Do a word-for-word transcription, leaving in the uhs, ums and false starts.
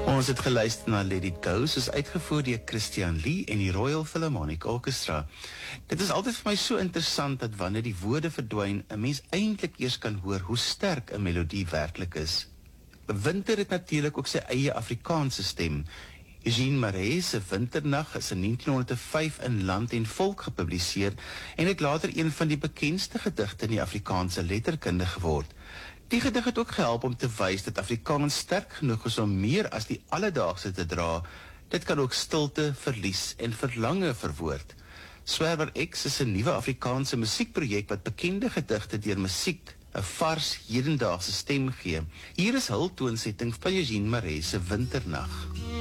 Ons het geluister na Let It Go, soos uitgevoer deur Christian Lee en die Royal Philharmonic Orchestra. Dit is altyd vir my so interessant dat wanneer die woorde verdwyn, 'n mens eintlik eers kan hoor hoe sterk 'n melodie werklik is. Winter het natuurlik ook sy eie Afrikaanse stem. Eugene Marais se Winternag is in negentien honderd vyf in Land en Volk gepubliseer en het later een van die bekendste gedigte in die Afrikaanse letterkunde geword. Die gedig het ook gehelp om te wys dat Afrikaans sterk genoeg is om meer as die alledaagse te dra. Dit kan ook stilte, verlies en verlange verwoord. Swerwer X is 'n nuwe Afrikaanse musiekprojek wat bekende gedigte deur musiek 'n vars hedendaagse stem gee. Hier is hul toonsetting van Eugene Marais se Winternag.